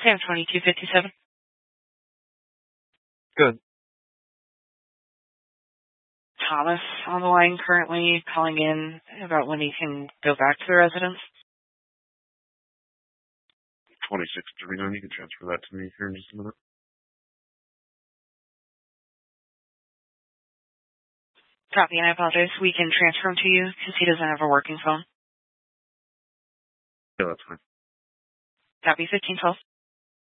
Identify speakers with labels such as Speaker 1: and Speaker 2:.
Speaker 1: Sam 2257.
Speaker 2: Good.
Speaker 1: Thomas on the line currently calling in about when he can go back to the residence.
Speaker 2: 2639, you can transfer that to me here in just a minute.
Speaker 1: Copy, and I apologize. We can transfer him to you because he doesn't have a working phone.
Speaker 2: Yeah, that's fine.
Speaker 1: Copy, 1512.